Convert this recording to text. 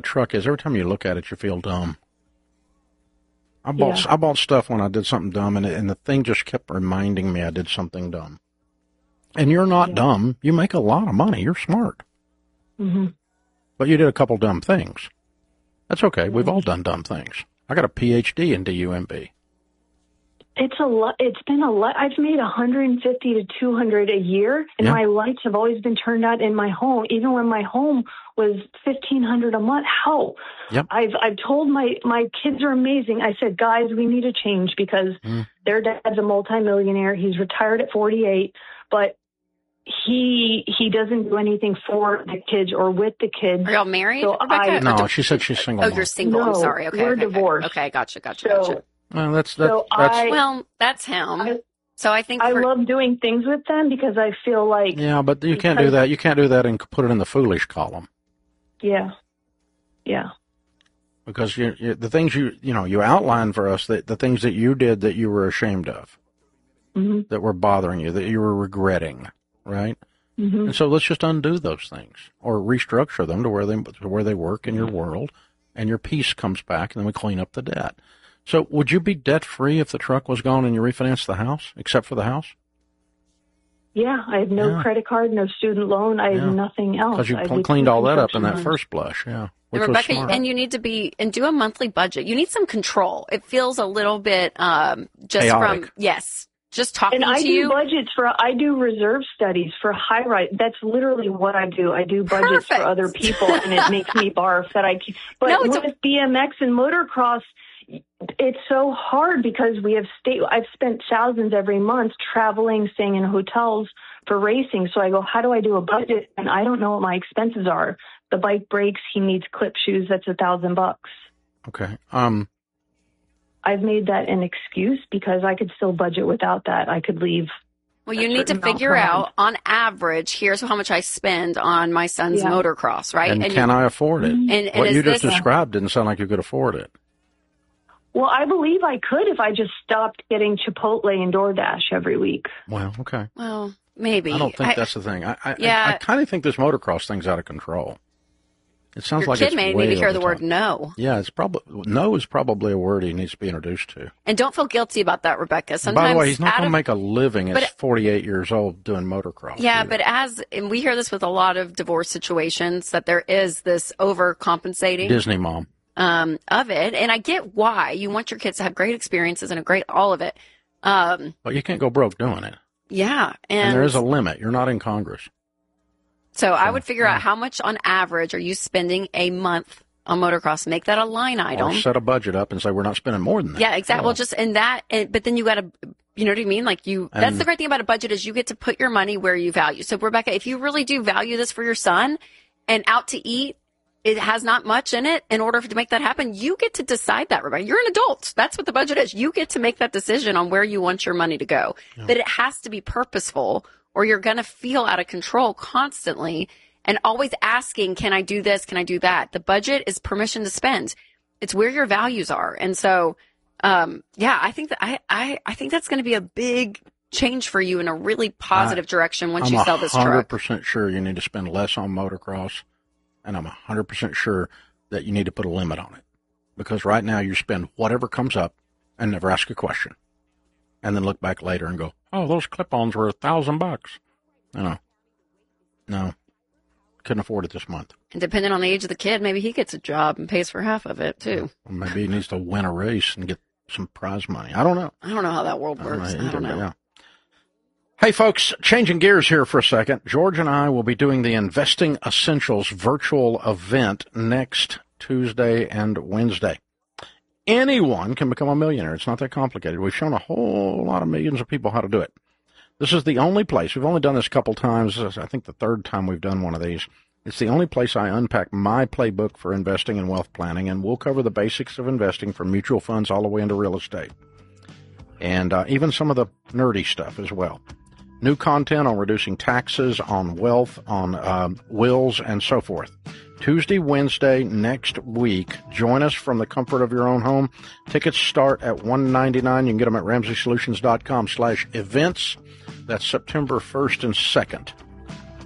truck is every time you look at it, you feel dumb. I bought stuff when I did something dumb, and the thing just kept reminding me I did something dumb. And you're not dumb. You make a lot of money. You're smart. Mm-hmm. But you did a couple dumb things. That's okay. We've all done dumb things. I got a PhD in DUMB. It's a lot. It's been a lot. I've made 150 to 200 a year, and my lights have always been turned out in my home, even when my home was $1,500 a month. How? Yep. I've told my kids are amazing. I said, guys, we need a change because their dad's a multimillionaire. He's retired at 48, but he doesn't do anything for the kids or with the kids. Are y'all married? So No, she said she's single. Oh, you're single. No, I'm sorry. Okay, we're okay, divorced. Okay, gotcha. Well, that's well, that's him. So I think I love doing things with them because I feel like but you can't do that. You can't do that and put it in the foolish column. Yeah. Because the things you outlined for us, the things that you did that you were ashamed of, that were bothering you, that you were regretting, right? Mm-hmm. And so let's just undo those things or restructure them to where they work in your world, and your peace comes back, and then we clean up the debt. So would you be debt-free if the truck was gone and you refinanced the house, except for the house? Yeah, I have no credit card, no student loan. I have nothing else. Because you cleaned all that up in that first blush, which Rebecca, was smart. and you need to do a monthly budget. You need some control. It feels a little bit just chaotic. from just talking and I to you. I do reserve studies for high rise. That's literally what I do. I do budgets for other people, and it makes me barf that I. But with BMX and motocross, it's so hard because I've spent thousands every month traveling, staying in hotels for racing. So I go, how do I do a budget? And I don't know what my expenses are. The bike breaks. He needs clip shoes. That's $1,000. Okay. I've made that an excuse because I could still budget without that. I could leave. Well, you need to figure out, on average, here's how much I spend on my son's motocross, right? And can I afford it? And what you just described didn't sound like you could afford it. Well, I believe I could if I just stopped getting Chipotle and DoorDash every week. Well, okay. Well, maybe. I don't think that's the thing. I kind of think this motocross thing's out of control. It sounds Your like kid it's may way need to hear over the word no. Yeah, no is probably a word he needs to be introduced to. And don't feel guilty about that, Rebecca. Sometimes, by the way, he's not going to make a living at 48 years old doing motocross. Yeah, but and we hear this with a lot of divorce situations, that there is this overcompensating. Disney mom. Of it. And I get why. You want your kids to have great experiences and all of it. But you can't go broke doing it. Yeah. And there is a limit. You're not in Congress. So I would figure out how much on average are you spending a month on motocross. Make that a line item. Or set a budget up and say we're not spending more than that. Yeah, exactly. Well, but then you got to, you know what I mean? That's the great thing about a budget is you get to put your money where you value. So Rebecca, if you really do value this for your son and out to eat, it has not much in it. In order to make that happen, you get to decide that, Rebecca. You're an adult. That's what the budget is. You get to make that decision on where you want your money to go. Yeah. But it has to be purposeful, or you're going to feel out of control constantly and always asking, can I do this? Can I do that? The budget is permission to spend. It's where your values are. And so, I think that I think that's going to be a big change for you in a really positive direction once you sell this truck. I'm 100% sure you need to spend less on motocross. And I'm 100% sure that you need to put a limit on it. Because right now you spend whatever comes up and never ask a question. And then look back later and go, oh, those clip-ons were $1,000. No. Couldn't afford it this month. And depending on the age of the kid, maybe he gets a job and pays for half of it, too. Or maybe he needs to win a race and get some prize money. I don't know. I don't know how that world works. I don't know. Yeah. Hey, folks, changing gears here for a second. George and I will be doing the Investing Essentials virtual event next Tuesday and Wednesday. Anyone can become a millionaire. It's not that complicated. We've shown a whole lot of millions of people how to do it. This is the only place. We've only done this a couple times. I think the third time we've done one of these. It's the only place I unpack my playbook for investing and wealth planning, and we'll cover the basics of investing from mutual funds all the way into real estate. And even some of the nerdy stuff as well. New content on reducing taxes, on wealth, on wills, and so forth. Tuesday, Wednesday next week. Join us from the comfort of your own home. Tickets start at $199. You can get them at RamseySolutions.com/events. That's September 1st and 2nd.